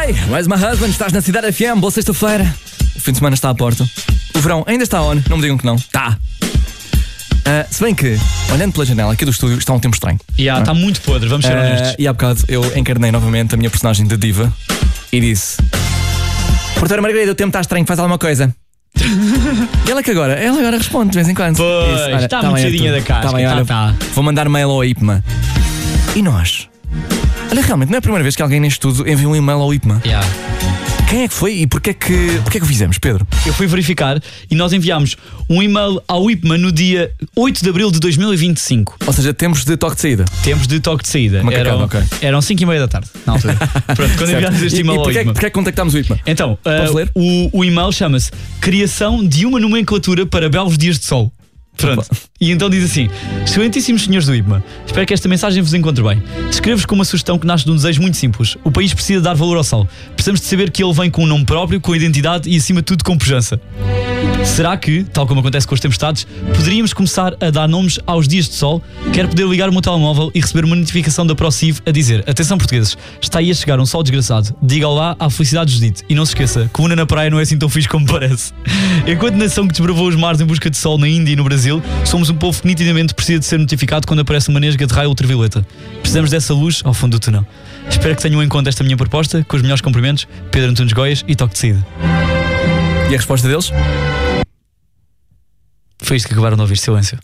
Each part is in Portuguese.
Hey, where's my husband? Estás na Cidade FM, boa sexta-feira. O fim de semana está à porta. O verão ainda está on, não me digam que não. Tá. Se bem que, olhando pela janela aqui do estúdio, está um tempo estranho. Está muito podre, vamos ser honestos. E há bocado eu encarnei novamente a minha personagem de diva e disse: Porteira Margarida, o tempo está estranho, faz alguma coisa. E ela agora responde de vez em quando. Pois, está muito cheirinha da casca. Tá bem, olha, vou mandar mail ao IPMA. E nós? Olha, realmente não é a primeira vez que alguém neste estudo envia um e-mail ao IPMA. Quem é que foi e porquê que o fizemos, Pedro? Eu fui verificar e nós enviámos um e-mail ao IPMA no dia 8 de abril de 2025. Ou seja, tempos de toque de saída. Tempos de toque de saída. Eram 5h30 da tarde, na altura. Pronto, quando enviámos este e-mail ao IPMA. Porquê é que contactámos o IPMA? Então, ler? o e-mail chama-se Criação de uma nomenclatura para belos dias de sol. Pronto. E então diz assim: Excelentíssimos senhores do IPMA, espero que esta mensagem vos encontre bem. Escrevo-vos com uma sugestão que nasce de um desejo muito simples. O país precisa dar valor ao sol. Precisamos de saber que ele vem com um nome próprio, com identidade e acima de tudo com pujança. Será que, tal como acontece com as tempestades, poderíamos começar a dar nomes aos dias de sol? Quero poder ligar o meu telemóvel e receber uma notificação da ProSiv a dizer: atenção portugueses, está aí a chegar um sol desgraçado. Diga olá à felicidade Judite. E não se esqueça, Cuna na praia não é assim tão fixe como parece. Enquanto nação que desbravou os mares em busca de sol na Índia e no Brasil, somos um povo que nitidamente precisa de ser notificado quando aparece uma nesga de raio ultravioleta. Precisamos dessa luz ao fundo do túnel. Espero que tenham em conta esta minha proposta, com os melhores cumprimentos, Pedro Antunes Goias e toque de saída. E a resposta deles? Foi isto que acabaram de ouvir, silêncio.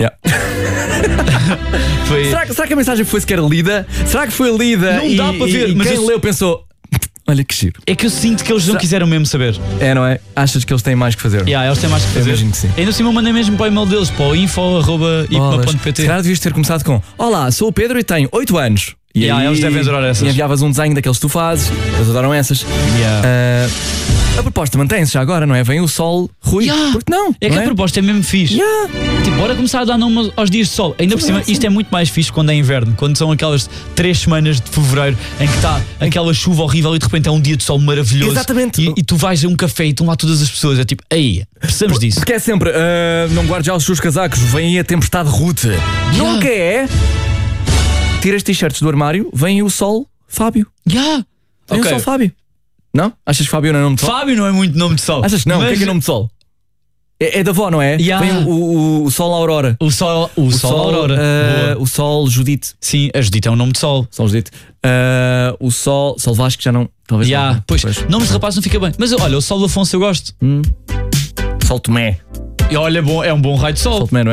Foi... Será que a mensagem foi sequer lida? Será que foi lida? Não dá para ver, mas quem leu pensou: olha que giro. É que eu sinto que eles não quiseram mesmo saber. É, não é? Achas que eles têm mais que fazer? Eles têm mais que fazer. Eu imagino que sim. Ainda assim eu mandei mesmo para o e-mail deles, para o info@ipma.pt. Se calhar devias ter começado com: olá, sou o Pedro e tenho 8 anos. E aí, eles devem adorar essas. E enviavas um desenho daqueles que tu fazes. Eles adoram essas. A proposta mantém-se já agora, não é? Vem o sol, Rui. Porque não? É que a proposta é mesmo fixe. Tipo, bora começar a dar nome aos dias de sol. Ainda por cima, isto é muito mais fixe quando é inverno. Quando são aquelas 3 semanas de fevereiro em que está aquela chuva horrível e de repente é um dia de sol maravilhoso. Exatamente. E tu vais a um café e estão lá todas as pessoas. É tipo, aí, precisamos disso. Porque é sempre, não guarde já os seus casacos, vem aí a tempestade Ruth. Nunca é. Tira as t-shirts do armário, vem o sol Fábio. Vem o sol Fábio. Não? Achas que Fábio não é nome de sol? Fábio não é muito nome de sol. Achas que não? O que é nome de sol? É da avó, não é? Vem o sol Aurora. O sol Aurora. O sol Judite. Sim, a Judite é um nome de sol. Sol Judite. O sol Vasco já não. Talvez não. Pois, nomes de rapaz não fica bem. Mas olha, o sol Afonso eu gosto. Sol Tomé. E olha, é um bom raio de sol. Sol Tomé, não é?